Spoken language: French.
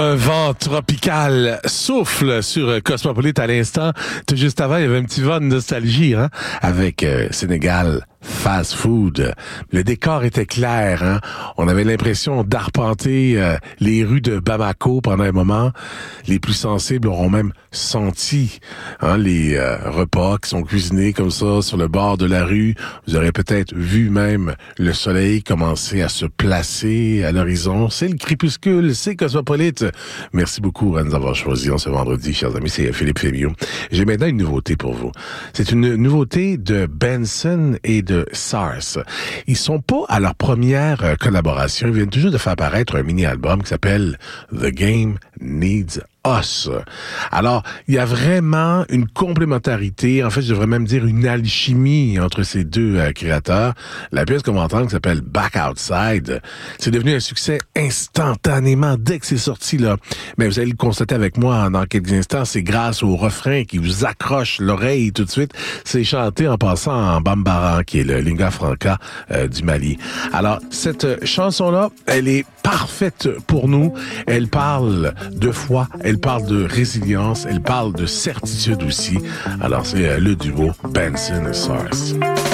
Un vent tropical souffle sur Cosmopolite à l'instant. Tout juste avant, il y avait un petit vent de nostalgie, hein, avec Sénégal Fast Food. Le décor était clair, hein. On avait l'impression d'arpenter les rues de Bamako pendant un moment. Les plus sensibles auront même senti les repas qui sont cuisinés comme ça sur le bord de la rue. Vous aurez peut-être vu même le soleil commencer à se placer à l'horizon. C'est le crépuscule, c'est Cosmopolite. Merci beaucoup de nous avoir choisis en ce vendredi, chers amis. C'est Philippe Fémieux. J'ai maintenant une nouveauté pour vous. C'est une nouveauté de Benson et de SARS. Ils sont pas à leur première collaboration. Ils viennent toujours de faire apparaître un mini-album qui s'appelle The Game Needs Us. Alors, il y a vraiment une complémentarité, en fait, je devrais même dire une alchimie entre ces deux créateurs. La pièce qu'on va entendre qui s'appelle Back Outside, c'est devenu un succès instantanément dès que c'est sorti, là. Mais vous allez le constater avec moi dans quelques instants, c'est grâce au refrain qui vous accroche l'oreille tout de suite. C'est chanté en passant en Bambara, qui est le lingua franca du Mali. Alors, cette chanson-là, elle est parfaite pour nous. Elle parle de foi, elle parle de résilience, elle parle de certitude aussi. Alors, c'est le duo Benson et SARS.